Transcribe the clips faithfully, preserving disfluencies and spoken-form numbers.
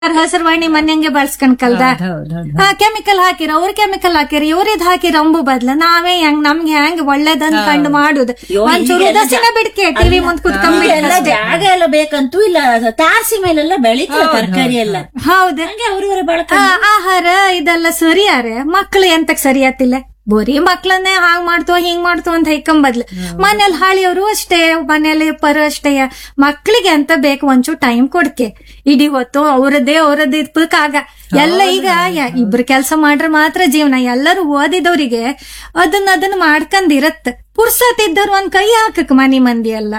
ಹಸರವಾಣಿ ಮನ್ಯಂಗೆ ಬಳಸ್ಕೊಂಡ್ ಕಲ್ದ ಕೆಮಿಕಲ್ ಹಾಕಿರ ಅವ್ರ ಕೆಮಿಕಲ್ ಹಾಕಿರ ಇವ್ರಿದ್ ಹಾಕಿರ ಅಂಬು ಬದ್ಲ ನಾವೇ ಹೆಂಗ್ ನಮ್ಗೆ ಹೆಂಗ್ ಒಳ್ಳೇದನ್ ಕಂಡು ಮಾಡುದು ಒಂಚೂರು ಉದಾಸೀನ ಬಿಡ್ಕೆ ಟಿವಿ ಮುಂದ್ ಕುತ್ಕೊಂಡ್ಬಿಡ ಜಾಗ ಎಲ್ಲ ಬೇಕಂತೂ ಇಲ್ಲ ತಾರಸಿ ಮೇಲೆಲ್ಲ ಬೆಳಿತಾರೆ ತರಕಾರಿ ಎಲ್ಲ ಹೌದು ಅವ್ರವ್ರ ಬಳಕ ಆಹಾರ ಇದೆಲ್ಲ ಸರಿಯಾರೆ ಮಕ್ಳು ಎಂತಕ್ ಸರಿಯಾತಿಲ್ಲ ಬೋರಿ ಮಕ್ಳನ್ನೇ ಹಾಂಗ್ ಮಾಡ್ತೋ ಹಿಂಗ್ ಮಾಡ್ತೋ ಅಂತ ಹೈಕೊಂಬದ್ಲು ಮನೇಲಿ ಹಾಳಿಯವರು ಅಷ್ಟೇ ಮನೇಲಿ ಪರ ಅಷ್ಟೇ ಮಕ್ಳಿಗೆ ಅಂತ ಬೇಕು ಒಂಚೂರು ಟೈಮ್ ಕೊಡ್ಕೆ ಇಡೀ ಹೊತ್ತು ಅವ್ರದ್ದೇ ಅವ್ರದ್ದೇ ಇರ್ಬೇಕಾಗ ಎಲ್ಲ ಈಗ ಇಬ್ರು ಕೆಲ್ಸ ಮಾಡ್ರೆ ಮಾತ್ರ ಜೀವನ ಎಲ್ಲರೂ ಓದಿದವ್ರಿಗೆ ಅದನ್ನ ಅದನ್ನ ಮಾಡ್ಕೊಂಡಿರತ್ ಪುರ್ಸತ್ತಿದ್ದವ್ರು ಒಂದ್ ಕೈ ಹಾಕಕ್ ಮನಿ ಮಂದಿ ಎಲ್ಲ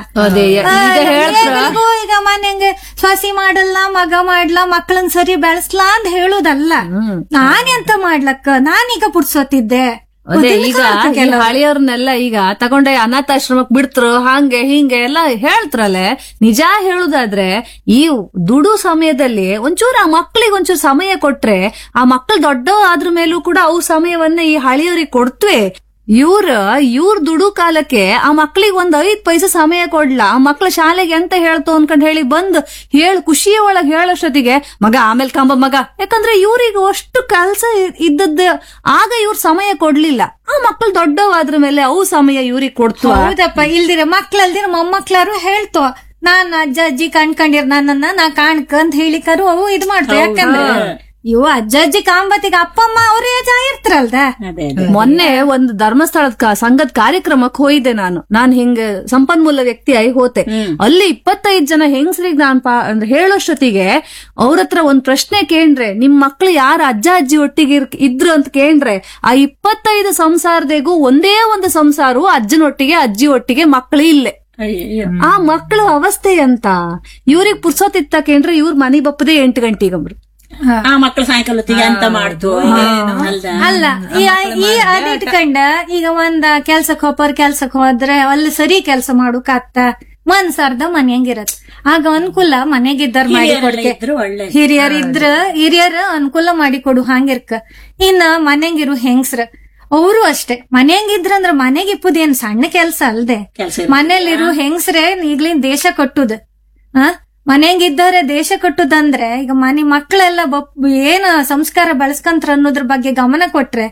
ಈಗ ಮನೆಗೆ ಸ್ವಾಸಿ ಮಾಡಲ್ಲ ಮಗ ಮಾಡ್ಲಾ ಮಕ್ಳನ್ ಸರಿ ಬೆಳೆಸ್ಲಾ ಅಂತ ಹೇಳುದಲ್ಲ ನಾನೆಂತ ಮಾಡ್ಲಕ್ಕ ನಾನೀಗ ಪುರ್ಸೊತ್ತಿದ್ದೆ ಅದೇ ಈಗ ಹಳಿಯವ್ರನ್ನೆಲ್ಲ ಈಗ ತಗೊಂಡೆ ಅನಾಥಾಶ್ರಮಕ್ ಬಿಡ್ತರು ಹಂಗೆ ಹಿಂಗೆ ಎಲ್ಲ ಹೇಳ್ತ್ರಲೆ ನಿಜ ಹೇಳುದಾದ್ರೆ ಈ ದುಡು ಸಮಯದಲ್ಲಿ ಒಂಚೂರು ಆ ಮಕ್ಳಿಗೆ ಒಂಚೂರು ಸಮಯ ಕೊಟ್ರೆ ಆ ಮಕ್ಳು ದೊಡ್ಡ ಆದ್ರ ಮೇಲೂ ಕೂಡ ಅವು ಸಮಯವನ್ನ ಈ ಹಳಿಯವ್ರಿಗೆ ಕೊಡ್ತ್ವೆ ಇವ್ರ ಇವ್ರ ದುಡು ಕಾಲಕ್ಕೆ ಆ ಮಕ್ಳಿಗೆ ಒಂದ್ ಐದ್ ಪೈಸೆ ಸಮಯ ಕೊಡ್ಲಾ ಆ ಮಕ್ಳ ಶಾಲೆಗೆ ಎಂತ ಹೇಳ್ತು ಅನ್ಕೊಂಡ್ ಹೇಳಿ ಬಂದ್ ಹೇಳ್ ಖುಷಿಯ ಒಳಗ್ ಹೇಳೋಷ್ಟೊತ್ತಿಗೆ ಮಗ ಆಮೇಲೆ ಕಂಬ ಮಗ ಯಾಕಂದ್ರೆ ಇವ್ರಿಗೆ ಅಷ್ಟು ಕೆಲ್ಸ ಇದ್ದದ್ದ ಆಗ ಇವ್ರ ಸಮಯ ಕೊಡ್ಲಿಲ್ಲ ಆ ಮಕ್ಳು ದೊಡ್ಡವಾದ್ರ ಮೇಲೆ ಅವು ಸಮಯ ಇವ್ರಿಗೆ ಕೊಡ್ತು ಹೌದಪ್ಪ ಇಲ್ದಿರ ಮಕ್ಳಲ್ದಿರ ಮೊಮ್ಮಕ್ಳಾರು ಹೇಳ್ತೋ ನಾನ್ ಅಜ್ಜ ಅಜ್ಜಿ ಕಣ್ಕೊಂಡಿರ್ ನನ್ನನ್ನ ನಾ ಕಾಣ್ಕ ಅಂತ ಹೇಳಿಕರು ಅವು ಇದ್ ಮಾಡ್ತೇವೆ ಯಾಕಂದ್ರೆ ಇವು ಅಜ್ಜ ಅಜ್ಜಿ ಕಾಂಬತ್ತಿಗೆ ಅಪ್ಪ ಅಮ್ಮ ಅವ್ರ ಏಜ್ ಆಗಿರ್ತಾರಲ್ದ ಮೊನ್ನೆ ಒಂದು ಧರ್ಮಸ್ಥಳದ ಸಂಘದ ಕಾರ್ಯಕ್ರಮಕ್ಕೆ ಹೋಯ್ದೆ ನಾನು ನಾನ್ ಹಿಂಗ ಸಂಪನ್ಮೂಲ ವ್ಯಕ್ತಿ ಆಗಿ ಹೋತೆ ಅಲ್ಲಿ ಇಪ್ಪತ್ತೈದ್ ಜನ ಹೆಂಗಸರಿಗೆ ನಾನ್ ಅಂದ್ರೆ ಹೇಳೋಷ್ಟೊತ್ತಿಗೆ ಅವ್ರ ಹತ್ರ ಒಂದ್ ಪ್ರಶ್ನೆ ಕೇಂದ್ರೆ ನಿಮ್ ಮಕ್ಳು ಯಾರ ಅಜ್ಜ ಅಜ್ಜಿ ಒಟ್ಟಿಗೆ ಇದ್ರು ಅಂತ ಕೇಂದ್ರೆ ಆ ಇಪ್ಪತ್ತೈದು ಸಂಸಾರದಿಗೂ ಒಂದೇ ಒಂದು ಸಂಸಾರವು ಅಜ್ಜನೊಟ್ಟಿಗೆ ಅಜ್ಜಿ ಒಟ್ಟಿಗೆ ಮಕ್ಳು ಇಲ್ಲೇ ಆ ಮಕ್ಳು ಅವಸ್ಥೆ ಅಂತ ಇವ್ರಿಗೆ ಪುರ್ಸೋತಿತ್ತ ಕೇಂದ್ರೆ ಇವ್ರ ಮನಿ ಬಪ್ಪದೇ ಎಂಟು ಗಂಟೆಗಂಬ್ರು ಆ ಮಕ್ಳು ಸಾಯಂಕಾಲತ್ತಿಗೆ ಅಂತ ಮಾಡ್ತು ಅಲ್ಲ ಈ ಅದಿಟ್ಕೊಂಡ ಈಗ ಒಂದ ಕೆಲ್ಸಕ್ ಹೋಗೋರ್ ಕೆಲ್ಸಕ್ ಹೋದ್ರೆ ಅಲ್ಲಿ ಸರಿ ಕೆಲ್ಸ ಮಾಡೋಕಾಗ್ತ ಮನ್ಸಾರ್ದ ಮನ್ಯಂಗಿರತ್ ಆಗ ಅನುಕೂಲ ಮನೆಗಿದ್ದಾರ ಮಾಡಿ ಕೊಡ್ಕೆ ಹಿರಿಯರಿದ್ರ ಹಿರಿಯರ ಅನುಕೂಲ ಮಾಡಿ ಕೊಡು ಹಂಗಿರ್ಕ ಇನ್ನ ಮನೆಗಿರು ಹೆಂಗ್ಸ್ರ ಅವರು ಅಷ್ಟೇ ಮನೆಯಂಗಿದ್ರಂದ್ರ ಮನೆಗೆ ಇಪ್ಪುದೇನ್ ಸಣ್ಣ ಕೆಲ್ಸ ಅಲ್ದೆ ಮನೇಲಿರು ಹೆಂಗ್ಸ್ರೆ ಈಗ್ಲಿನ್ ದೇಶ ಕಟ್ಟುದ ಹ ಮನೆಯಂಗಿದ್ದಾರೆ ದೇಶ ಕಟ್ಟುದಂದ್ರೆ ಈಗ ಮನೆ ಮಕ್ಕಳೆಲ್ಲ ಬಪ್ ಏನ ಸಂಸ್ಕಾರ ಬೆಳೆಸ್ಕಂತ್ರ ಅನ್ನೋದ್ರ ಬಗ್ಗೆ ಗಮನ ಕೊಟ್ರೆ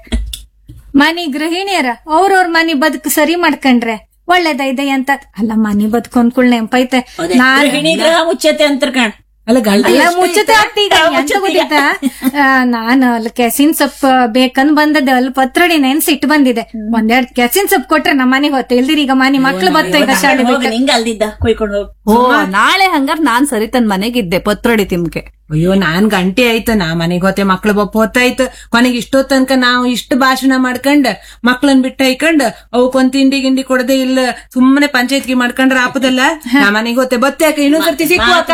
ಮನಿ ಗೃಹಿಣಿಯರ ಅವ್ರವ್ರ ಮನಿ ಬದುಕು ಸರಿ ಮಾಡ್ಕೊಂಡ್ರೆ ಒಳ್ಳೇದೈದೆ ಅಂತ ಅಲ್ಲ ಮನಿ ಬದುಕು ಅನ್ಕುಳ್ ನೆಂಪೈತೆ ಗೃಹ ಮುಚ್ಚತೆ ಅಂತ ಕಣ್ ಅಲ್ಲ ಮುಚ್ಚತೆ ಆಗ್ತೀಗ ಎಂತ ಗೊತ್ತಿತ್ತ ನಾನು ಅಲ್ಲಿ ಕೆಸಿನ್ ಸೊಪ್ಪು ಬೇಕಂದ್ ಬಂದದ ಅಲ್ಲಿ ಪತ್ರೊಡಿ ನೆನ್ಸಿಟ್ಟು ಬಂದಿದೆ ಒಂದೆರಡ್ ಕೆಸಿನ್ ಸೊಪ್ಪು ಕೊಟ್ರೆ ನಮ್ಮ ಮನೆಗೆ ಹೊತ್ತ ಇಲ್ದಿರಿ ಈಗ ಮನೆ ಮಕ್ಳು ಬತ್ತ ಈಗ ಶಾಲೆ ಹಿಂಗ ಅಲ್ದಿದ್ದ ಕೊಯ್ಕೊಂಡು ಓ ನಾಳೆ ಹಂಗಾರ ನಾನ್ ಸರಿ ತನ್ ಮನೆಗಿದ್ದೆ ಪತ್ರೊಡಿ ತಿಮ್ಕೆ ಅಯ್ಯೋ ನಾನ್ ಗಂಟೆ ಆಯ್ತು ನಾ ಮನೆಗ್ ಹೋತೆ ಮಕ್ಳು ಬಪ್ಪ ಹೊತ್ತಾಯ್ತು ಕೊನೆಗೆ ಇಷ್ಟೋ ತನಕ ನಾವು ಇಷ್ಟು ಭಾಷಣ ಮಾಡ್ಕೊಂಡ್ ಮಕ್ಳನ್ ಬಿಟ್ಟ ಹೈಕೊಂಡ್ ಅವಕ್ಕೊಂದ್ ತಿಂಡಿ ಗಿಂಡಿ ಕೊಡದೆ ಇಲ್ಲ ಸುಮ್ಮನೆ ಪಂಚಾಯತ್ಗೆ ಮಾಡ್ಕೊಂಡ್ರ ಆಪದಲ್ಲ ನಾ ಮನೆಗ್ ಹೋತೆ ಬತ್ತೆ ಅಕ್ಕ ಇನ್ನೊಂದ್ಸರ್ತಿ ಸಿಕ್ಕುವಕ್ಕ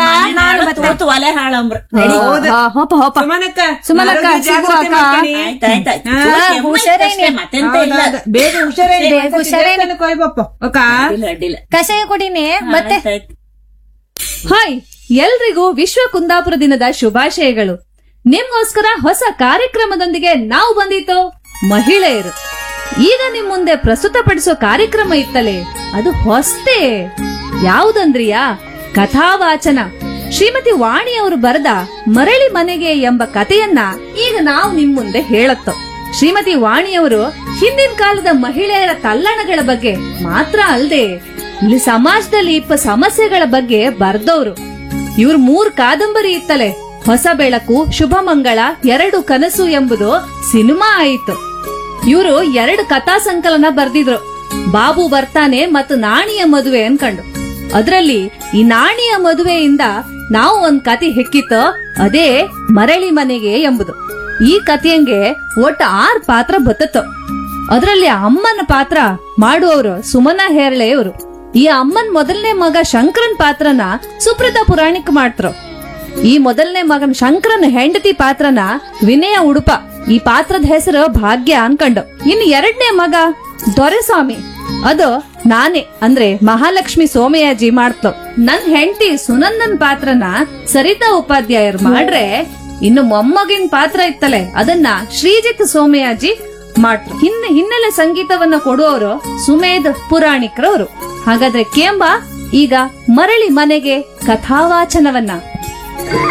ಒಲೆ ಹಾಳಂಬ್ರ ಸುಮನಕ್ಕ ಬೇಗ ಹುಷಾರೇನು ಕೊಯ್ಬಪ್ಪ ಅಕ್ಕ ಕಷಾಯ ಕೊಡಿನಿ ಮತ್ತೆ ಹಾಯ್ ಎಲ್ರಿಗೂ ವಿಶ್ವ ಕುಂದಾಪುರ ದಿನದ ಶುಭಾಶಯಗಳು. ನಿಮ್ಗೋಸ್ಕರ ಹೊಸ ಕಾರ್ಯಕ್ರಮದೊಂದಿಗೆ ನಾವು ಬಂದಿತ್ತು ಮಹಿಳೆಯರು. ಈಗ ನಿಮ್ ಮುಂದೆ ಪ್ರಸ್ತುತಪಡಿಸೋ ಕಾರ್ಯಕ್ರಮ ಇತ್ತಲೇ ಅದು ಹೊಸ್ತೇ ಯಾವುದಂದ್ರಿಯಾ ಕಥಾವಾಚನ. ಶ್ರೀಮತಿ ವಾಣಿಯವರು ಬರೆದ ಮರಳಿ ಮನೆಗೆ ಎಂಬ ಕಥೆಯನ್ನ ಈಗ ನಾವು ನಿಮ್ ಮುಂದೆ ಹೇಳತ್ತೋ. ಶ್ರೀಮತಿ ವಾಣಿಯವರು ಹಿಂದಿನ ಕಾಲದ ಮಹಿಳೆಯರ ತಲ್ಲಣಗಳ ಬಗ್ಗೆ ಮಾತ್ರ ಅಲ್ಲದೆ ಇಲ್ಲಿ ಸಮಾಜದಲ್ಲಿ ಇಪ್ಪ ಸಮಸ್ಯೆಗಳ ಬಗ್ಗೆ ಬರ್ದವ್ರು. ಇವ್ರ ಮೂರ್ ಕಾದಂಬರಿ ಇತ್ತಲೆ ಹೊಸ ಬೆಳಕು, ಶುಭ ಮಂಗಳ, ಎರಡು ಕನಸು ಎಂಬುದು ಸಿನಿಮಾ ಆಯಿತು. ಇವರು ಎರಡು ಕಥಾ ಸಂಕಲನ ಬರ್ದಿದ್ರು, ಬಾಬು ಬರ್ತಾನೆ ಮತ್ತು ನಾಣಿಯ ಮದುವೆ ಅನ್ಕಂಡು. ಅದ್ರಲ್ಲಿ ಈ ನಾಣಿಯ ಮದುವೆಯಿಂದ ನಾವು ಒಂದ್ ಕತೆ ಹೆಕ್ಕಿತ್ತು, ಅದೇ ಮರಳಿ ಮನೆಗೆ ಎಂಬುದು. ಈ ಕಥೆಯಂಗೆ ಒಟ್ಟು ಆರ್ ಪಾತ್ರ ಬತ್ತತ್ತು. ಅದ್ರಲ್ಲಿ ಅಮ್ಮನ ಪಾತ್ರ ಮಾಡುವವರು ಸುಮನಾ ಹೇರಳೆಯವರು. ಈ ಅಮ್ಮನ್ ಮೊದಲನೇ ಮಗ ಶಂಕರನ್ ಪಾತ್ರನ ಸುಪ್ರತಾ ಪುರಾಣಿಕ್ ಮಾಡ್ತರು. ಈ ಮೊದಲನೇ ಮಗನ್ ಶಂಕರನ್ ಹೆಂಡತಿ ಪಾತ್ರನ ವಿನಯ ಉಡುಪ. ಈ ಪಾತ್ರದ ಹೆಸರು ಭಾಗ್ಯ ಅನ್ಕಂಡು. ಇನ್ನು ಎರಡನೇ ಮಗ ದೊರೆಸ್ವಾಮಿ, ಅದು ನಾನೇ ಅಂದ್ರೆ ಮಹಾಲಕ್ಷ್ಮಿ ಸೋಮಯಾಜಿ ಮಾಡ್ತು. ನನ್ ಹೆಂಡತಿ ಸುನಂದನ್ ಪಾತ್ರನ ಸರಿತಾ ಉಪಾಧ್ಯಾಯರು ಮಾಡ್ರೆ, ಇನ್ನು ಮೊಮ್ಮಗಿನ ಪಾತ್ರ ಇತ್ತಲೆ ಅದನ್ನ ಶ್ರೀಜಿತ್ ಸೋಮಯಾಜಿ ಮಾಡ್ರು. ಹಿನ್ನ ಹಿನ್ನೆಲೆ ಸಂಗೀತವನ್ನ ಕೊಡುವವರು ಸುಮೇಧ್ ಪುರಾಣಿಕ್ರವರು. ಹಾಗಾದ್ರೆ ಕೇಂಬ ಈಗ ಮರಳಿ ಮನೆಗೆ ಕಥಾವಾಚನವನ್ನ